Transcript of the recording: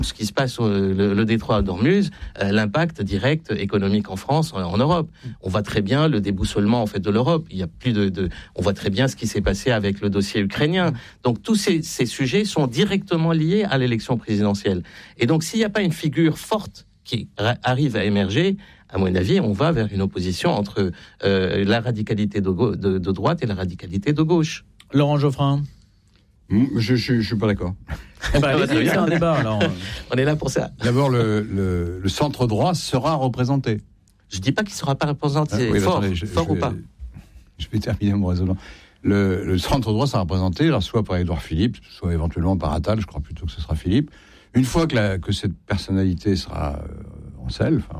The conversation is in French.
ce qui se passe sur le détroit d'Ormuz, l'impact direct économique en France, en Europe. On voit très bien le déboussolement en fait de l'Europe. Il y a plus on voit très bien ce qui s'est passé avec le dossier ukrainien. Donc tous ces sujets sont directement liés à l'élection présidentielle. Et donc s'il n'y a pas une figure forte qui arrive à émerger, à mon avis, on va vers une opposition entre la radicalité de droite et la radicalité de gauche. Laurent Geoffrin. Je suis pas d'accord. C'est un débat, alors. On est là pour ça. D'abord, le centre droit sera représenté. Je dis pas qu'il sera pas représenté. Fort ou pas. Je vais terminer mon raisonnement. Le centre droit sera représenté, alors soit par Édouard Philippe, soit éventuellement par Attal. Je crois plutôt que ce sera Philippe. Une fois que cette personnalité sera en selle,